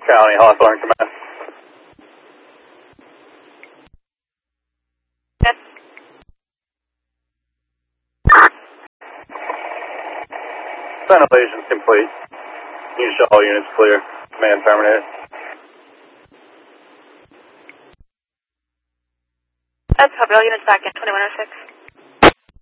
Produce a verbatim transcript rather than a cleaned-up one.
County, Hawthorne Command. Yes. Ventilation complete. Use all units clear. Command terminated. That's copy. All units back in twenty-one oh six.